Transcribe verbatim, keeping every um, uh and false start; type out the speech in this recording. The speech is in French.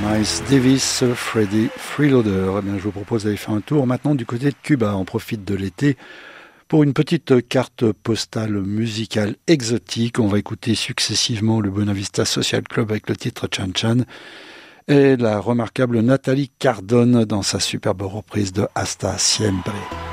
Miles Davis, Freddie Freeloader. Eh bien, je vous propose d'aller faire un tour maintenant du côté de Cuba. On profite de l'été pour une petite carte postale musicale exotique. On va écouter successivement le Buena Vista Social Club avec le titre Chan Chan et la remarquable Nathalie Cardone dans sa superbe reprise de Hasta Siempre.